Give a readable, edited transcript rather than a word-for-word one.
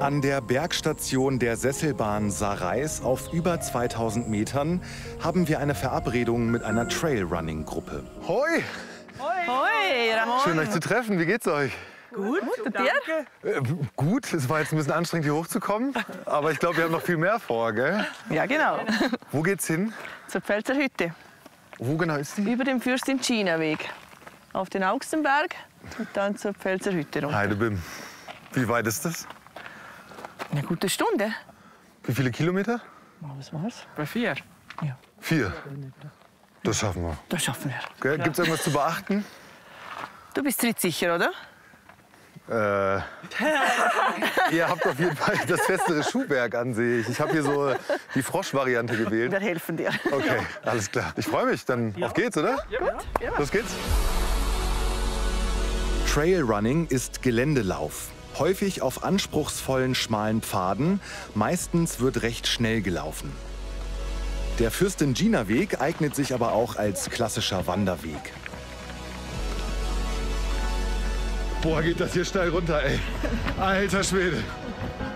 An der Bergstation der Sesselbahn Sarreis auf über 2000 Metern haben wir eine Verabredung mit einer Trailrunning-Gruppe. Hoi! Hoi, Ramon. Schön, euch zu treffen. Wie geht's euch? Gut, und dir? Gut, es war jetzt ein bisschen anstrengend, hier hochzukommen. Aber ich glaube, wir haben noch viel mehr vor, gell? Ja, genau. Wo geht's hin? Zur Pfälzer Hütte. Wo genau ist die? Über den Fürstin-China-Weg. Auf den Augstenberg und dann zur Pfälzer Hütte runter. Heidebim. Wie weit ist das? Eine gute Stunde. Wie viele Kilometer? Was war's? Bei 4. 4. Das schaffen wir. Das schaffen wir. Gell? Gibt's irgendwas zu beachten? Du bist trittsicher, oder? Ihr habt auf jeden Fall das festere Schuhwerk an, sehe ich. Ich habe hier so die Frosch-Variante gewählt. Wir helfen dir. Okay, alles klar. Ich freue mich. Dann auf geht's, oder? Gut. Los geht's. Trailrunning ist Geländelauf. Häufig auf anspruchsvollen, schmalen Pfaden. Meistens wird recht schnell gelaufen. Der Fürstin-China-Weg eignet sich aber auch als klassischer Wanderweg. Boah, geht das hier steil runter, ey. Alter Schwede.